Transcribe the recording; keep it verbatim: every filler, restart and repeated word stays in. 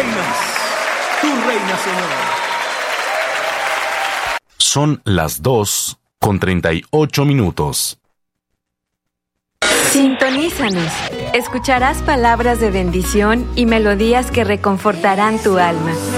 reinas, tú reinas, Señor. Son las dos con treinta y ocho minutos. Sintonízanos. Escucharás palabras de bendición y melodías que reconfortarán tu alma.